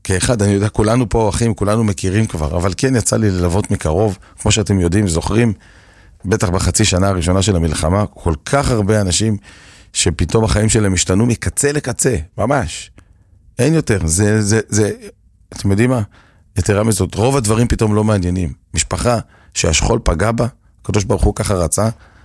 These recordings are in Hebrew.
כאחד, אני יודע, כולנו פה אחים, כולנו מכירים כבר, אבל כן יצא לי ללוות מקרוב, כמו שאתם יודעים, זוכרים, בטח בחצי שנה הראשונה של המלחמה, כל כך הרבה אנשים שפתאום החיים שלהם השתנו מקצה לקצה, ממש. אין יותר, אתם יודעים מה? יתרה מזאת, רוב הדברים פתאום לא מעניינים. משפחה שהשכול פגע בה, הקדוש ברוך הוא ככה רצה,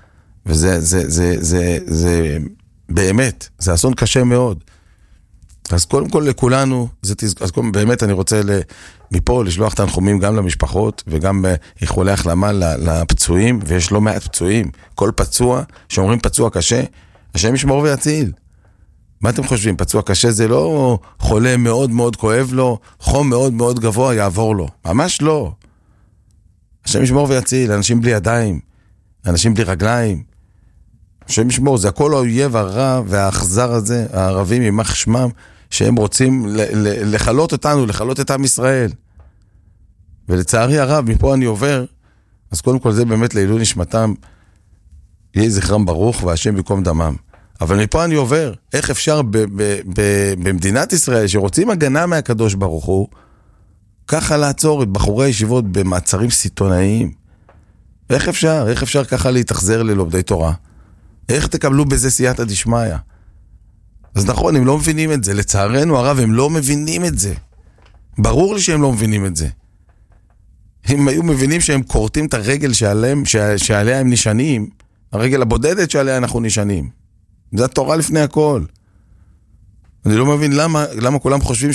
וזה באמת, זה אסון קשה מאוד. אז קודם כל לכולנו, אז באמת אני רוצה מפה לשלוח תנחומים גם למשפחות, וגם איחולי החלמה לפצועים, ויש לא מעט פצועים. כל פצוע, שאומרים פצוע קשה, השם ישמור ויציל. מה אתם חושבים? פצוע קשה זה לא חולה מאוד מאוד כואב לו, חום מאוד מאוד גבוה יעבור לו. ממש לא. השם ישמור ויציל, אנשים בלי ידיים, אנשים בלי רגליים. השם ישמור, זה הכל האויב הרע והאכזר הזה, הערבים יימח שמם, שהם רוצים לחלות אותנו, לחלות את עם ישראל. ולצערי הרב, מפה אני עובר, אז קודם כל זה באמת לעילוי נשמתם, יהי זכרם ברוך והשם במקום דמם. אבל מפה אני עובר, איך אפשר במדינת ישראל, שרוצים הגנה מהקדוש ברוך הוא, ככה לעצור את בחורי הישיבות במעצרים סיטונאיים? איך אפשר? איך אפשר ככה להתאכזר ללומדי תורה? איך תקבלו בזה סייעתא דשמיא? אז נכון, הם לא מבינים את זה. לצערנו הרב, הם לא מבינים את זה. ברור לי שהם לא מבינים את זה. הם היו מבינים שהם קורטים את הרגל שעליה הם נשענים, הרגל הבודדת שעליה אנחנו נשענים. זה התורה לפני הכל. אני לא מבין למה כולם חושבים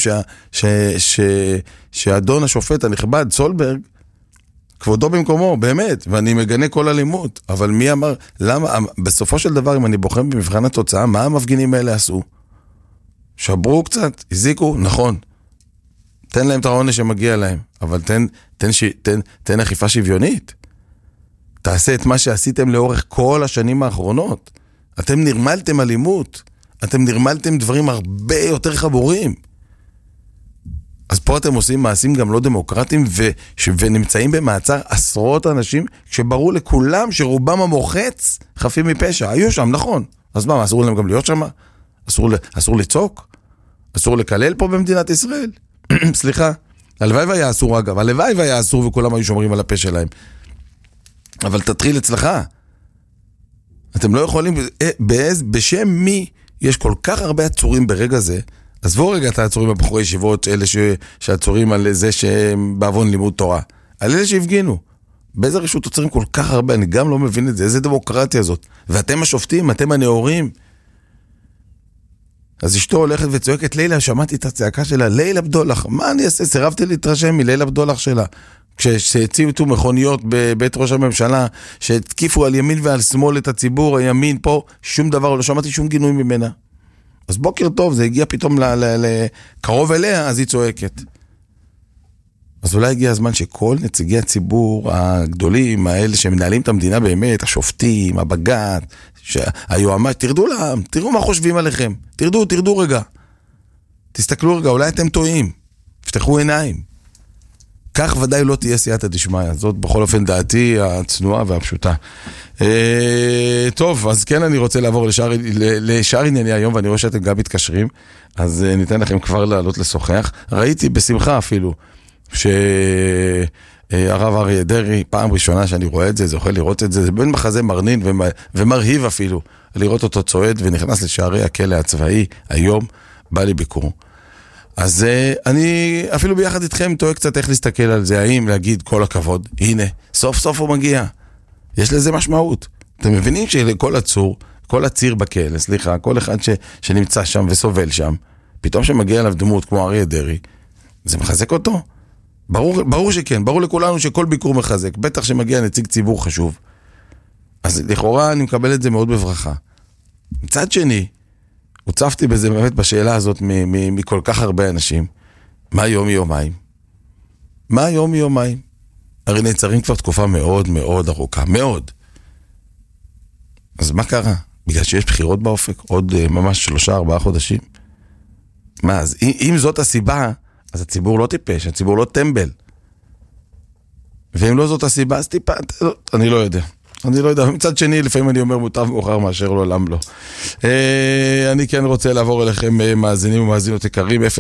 שהאדון השופט הנכבד, סולברג, כבודו במקומו, באמת, ואני מגנה כל אלימות, אבל מי אמר, למה, בסופו של דבר, אם אני בוחן במבחן התוצאה, מה המפגינים האלה עשו? שברו קצת, הזיקו, נכון, תן להם את העונש שמגיע להם, אבל תן אכיפה שוויונית, תעשה את מה שעשיתם לאורך כל השנים האחרונות, אתם נרמלתם אלימות, אתם נרמלתם דברים הרבה יותר חמורים, אז פה אתם עושים מעשים גם לא דמוקרטיים ונמצאים במעצר עשרות אנשים שברור לכולם שרובם המוחץ חפים מפשע. היו שם, נכון. אז מה, אסור להם גם להיות שם? אסור לצעוק? אסור לקלל פה במדינת ישראל? סליחה. הלוואי והיה אסור אגב. הלוואי והיה אסור וכולם היו שומרים על הפה שלהם. אבל תתחיל אצלך. אתם לא יכולים, בשם מי יש כל כך הרבה עצורים ברגע זה, עזבו רגע את העצורים הבחורי ישיבות, אלה שעצורים על זה שהם בעוון לימוד תורה. על אלה שהפגינו. באיזה רשות עוצרים כל כך הרבה, אני גם לא מבין את זה, איזה דמוקרטיה זאת. ואתם השופטים, אתם הנאורים. אז אשתו הולכת וצועקת, לילה, שמעתי את הצעקה שלה, לילה בדולח. מה אני אעשה? סירבתי להתרשם מלילה בדולח שלה. כשהציעו איתו מכוניות בבית ראש הממשלה, שהתקיפו על ימין ועל שמאל את הציבור, הימין פה, שום דבר, לא שמעתי שום גינוי ממנה. אז בוקר טוב, זה הגיע פתאום קרוב אליה, אז היא צועקת. אז אולי הגיע הזמן שכל נציגי הציבור הגדולים, האלה שמנהלים את המדינה באמת, השופטים, הבג"ץ, היועמ"ש, תרדו לעם, תראו מה חושבים עליכם, תרדו רגע. תסתכלו רגע, אולי אתם טועים, פתחו עיניים. כך ודאי לא תהיה סייעתא דשמיא, זאת בכל אופן דעתי הצנועה והפשוטה. טוב, אז כן אני רוצה לעבור לשאר ענייני היום, ואני רואה שאתם גם מתקשרים, אז ניתן לכם כבר לעלות לשוחח. ראיתי בשמחה אפילו, שהרב אריה דרעי, פעם ראשונה שאני רואה את זה, זוכה לראות את זה, זה בין מחזה מרנין ומרהיב אפילו, לראות אותו צועד ונכנס לשערי הכלא הצבאי, היום בא לי ביקור. אז אני אפילו ביחד איתכם טועה קצת איך להסתכל על זה, האם להגיד כל הכבוד, הנה, סוף סוף הוא מגיע. יש לזה משמעות. אתם מבינים שלכל עצור, כל עציר בכלא, סליחה, כל אחד שנמצא שם וסובל שם, פתאום שמגיע אליו דמות כמו אריה דרעי, זה מחזק אותו? ברור שכן, ברור לכולנו שכל ביקור מחזק, בטח שמגיע נציג ציבור חשוב. אז לכאורה אני מקבל את זה מאוד בברכה. מצד שני, הוצפתי בזה באמת בשאלה הזאת מכל כך הרבה אנשים. מה יום מיומיים? מה יום מיומיים? הרי נעצרים כבר תקופה מאוד מאוד ארוכה, מאוד. אז מה קרה? בגלל שיש בחירות באופק, עוד ממש 3-4 חודשים. מה, אז אם זאת הסיבה, אז הציבור לא טיפש, הציבור לא טמבל. ואם לא זאת הסיבה, אז טיפה, אני לא יודע. אני לא יודע, מצד שני, לפעמים אני אומר מוטב מאוחר מאשר לעולם לא. אני כן רוצה לעבור אליכם מאזינים ומאזינות יקרים,